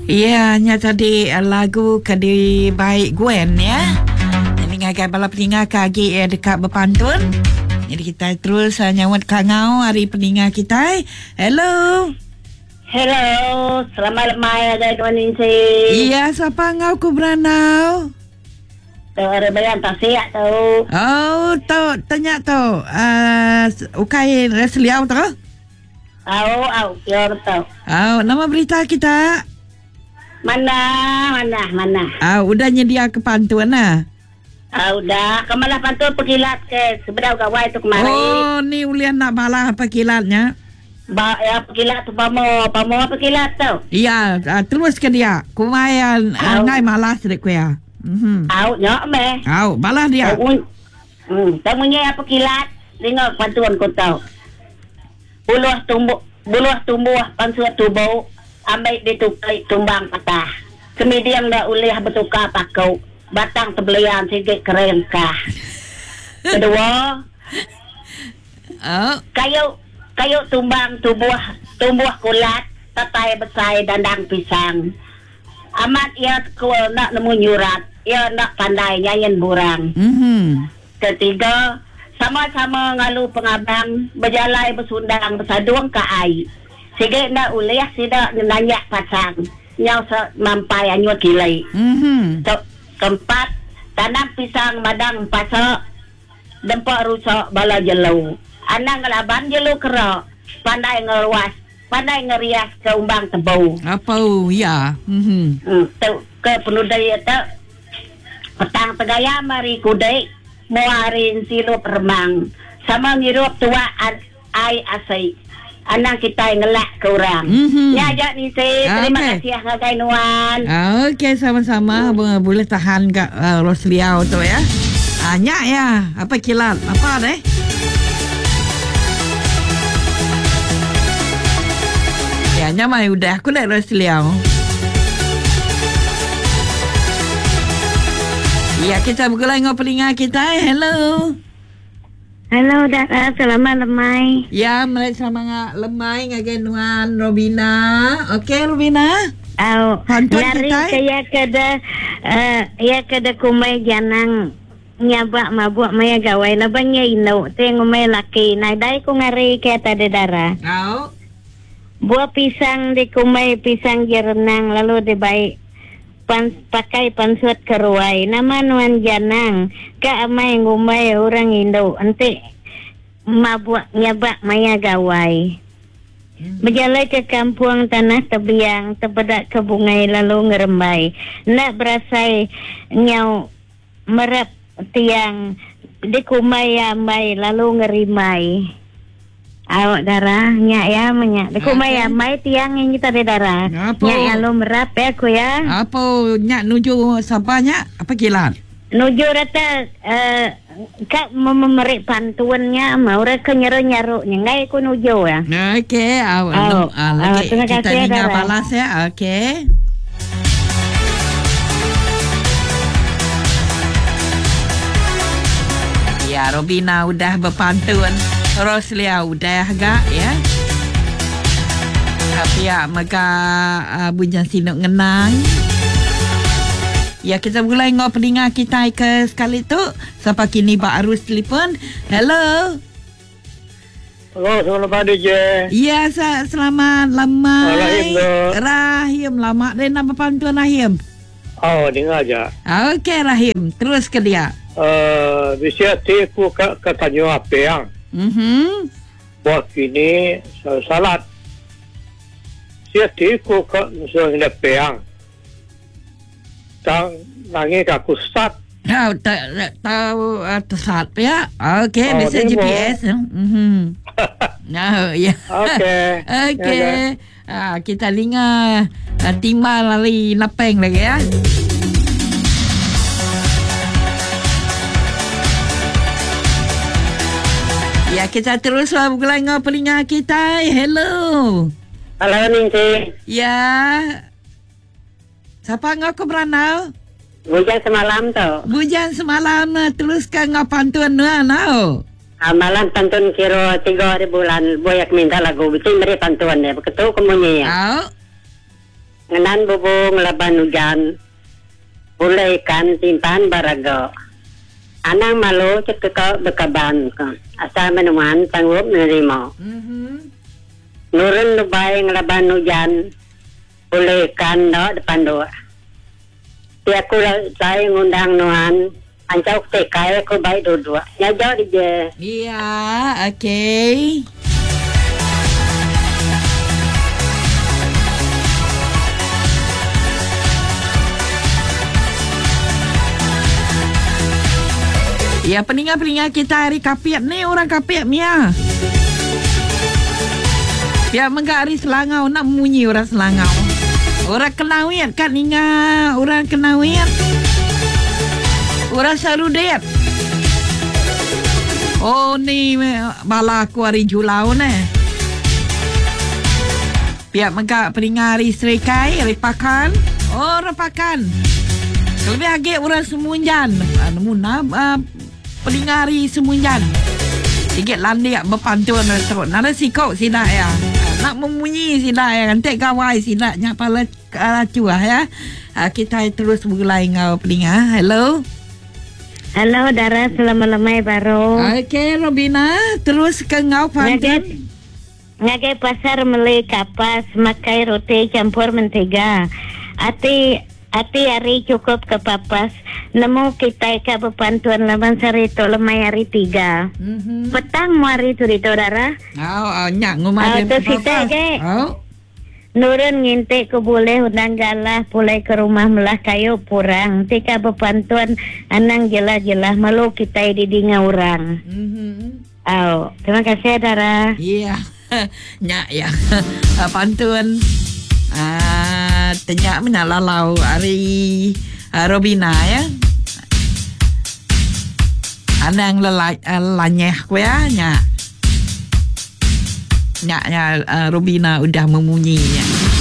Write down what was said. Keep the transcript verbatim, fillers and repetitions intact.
Ya, nya tadi uh, lagu Kadi Baik Gwen ya. Ini ngagai bala peninga kagi eh, dekat berpantun. Jadi kita terus uh, nyawat kangau hari peninga kita. Hello. Hello, selamat malam ada tuan Insi. Iya, siapa ngau ku beranau? Tahu ada bayan tak siap tahu. Oh, tahu tanya tahu. Uh, ukai resliau tahu? Tahu, tahu, ya betul. Oh, nama berita kita? Mana, mana, mana. Ah, udah nyedia ke pantun nah. Ah, udah. Kemalah pantun pekilat ke sebelah gawai tu kemarin. Oh, ni ulian nak balah apa kilatnya? Ba, ya pekilat tu pamo, pamo pekilat tu. Iya, uh, terus ke dia. Kumayan uh, ngai malas dek kuya. Mhm. Au, nyok me. Au, balah dia. Tahu, hmm, tamunya apa kilat? Dengar pantun kau tahu. Buluh tumbuh, buluh tumbuh, pansut tubuh. Ambil ditukai tumbang patah. Kemudian dah ulih bertukar pakau. Batang terbelian sikit keren kah. Kedua, Oh, kayu kayu tumbang tubuh tumbuh kulat, tatai besai dandang pisang. Amat ia kual nak nemu nyurat, ia nak pandai nyanyian burang. mhm. Ketiga, sama-sama ngalu pengabang, berjalai bersundang bersaduang ke air. Sige nak ulih sida nanya pasang. Yang mampai anyua kilai. Mhm. So, keempat, tanam pisang madang pasak, dempak rusak bala jelau. Anang ngelaban jelau kerak, pandai ngeruas, pandai ngerias ke umbang tebau. Apa ya? Mhm. Hmm, tu ke penudai itu, petang tegaya mari kudai, muarin silup remang, sama ngirup tua ai asai. Anang kita ngelak ke orang. Mhm. Ya, ajak ni saya. Terima Okay. kasih Kak Nuan. Ah, okey, sama-sama. Hmm. Boleh tahan kat uh, Rosliau tu ya. Ah, nyak ya. Apa kilat? Apa deh? Ya, nyak mai udah aku nak Rosliau. Ya, kita bergulai dengan pelinga kita. Hello. Halo, Dara. Selamat lemai. Ya, mereka sama ngak lemai ngagai Nuan Robina. Okey, Robina. Au, Pantun ngari kita. kaya kada uh, ya kada kumai janang nyabak mabuk maya gawai na banya ino tengo may laki na dai ko ngari kaya tada Dara. Au. Buah pisang di kumay pisang jerenang lalu di baik pan, pakai pansut keruai nama nuan janang ka amay ngumay orang Indo ante mabuk nyabak maya gawai. Berjalan ke kampung tanah tebiang terbedak ke bungai lalu ngerembai nak berasai nyau merap tiang di kumai amai lalu ngerimai. Awak darah nyak ya menyak di kumai Okay. amai tiang yang kita ada darah Apa? nyak lalu merap ya aku ya Apa nyak nuju siapa nyak? Apa kilat? nuju rata uh, kak memerik pantuannya mau reka nyaru-nyaru nyengai aku nuju ya. Okey, awak Oh, ah, oh, lagi terima kita kasih, dengar Dara. balas ya. Okey. Ya, Robina udah berpantun. Roslia udah agak ya. Tapi ya, maka uh, bunyi sinuk ngenang. Ya, kita mulai ngau peninga kita ke sekali tu. Sampai kini Pak Arus telefon. Hello. Halo, selamat pagi je. Ya, sa- selamat lamai. Rahim, Dok. Rahim, lama dia nama pantun Rahim. Oh, dengar aja. Okey Rahim, terus ke dia. Uh, bisa tipu ke katanya apa yang Mhm. buat kini salat. Sia tipu ke misalnya apa yang tang nangi ke kusat. Tahu tak tahu uh, tersat ya. Okey, Oh, bisa dia G P S. ya. Mhm. Nah, ya. Okey. Okey. Ah, kita linga uh, timbal lari napeng lagi ya. Ya, kita terus bergelar dengan pelinga kita. Hello. Halo Ningsi, Ya. Siapa ngau ke beranau? hujan semalam tu. Bujan semalam na teruskan ngau pantun na nau. Amalan pantun kira tiga hari bulan boyak minta lagu bikin beri pantun ya begitu kemunya ya. Au. Ngenan bubung laban hujan. Boleh ikan timpan barago. Anang malu cekekau bekaban. Asal menuan sanggup menerima. Mhm. Nurun lubai ngelaban hujan. Boleh ikan do depan doa. Dia aku saya ngundang nuan. Ancau tekai aku baik dua-dua. Nyajau dia. Iya, okey. Ya, pendengar-pendengar kita hari Kapiat ni orang Kapiat Mia. Ya, menggak hari Selangau nak munyi orang Selangau. Orang Kenawit kan ingat orang Kenawit. Orang Sarudet. Oh ni bala aku hari Julau ni. Pihak menggak pendengar hari Serikai, hari Pakan. Oh, orang Pakan. Lebih agak orang Semunjan. Namun uh, pendengar hari Semunjan. Sikit landik berpantun terus. Nada sikau sidak ya. Nak memunyi sidak ya. Nanti kawai sidak nyak pala cuah ya. Uh, kita terus mulai ngau pendengar. Hello. Halo Dara, selamat-lamai baru. Okey Robina, terus ke ngau pantun. Ngagai pasar beli kapas, makai roti campur mentega. Ati ati hari cukup ke papas. Nemu kita ke bepantuan laban sarito lemai hari tiga. Mhm. Petang mu hari tu rito Dara. Oh, oh nyak ngumade. Oh, tu kita ke. Oh. Nurun nginte ko boleh undang galah pulai ke rumah melah kayu purang. Tika bepantuan anang jelah-jelah malu kita didinga orang. Mhm. Oh, terima kasih Dara. Iya. Nyak ya. Pantun. Ah, tenyak mana lalau hari uh, Robina ya. Anang lelai uh, lanyeh ku ya nyak. Nyaknya uh, Robina udah memunyinya.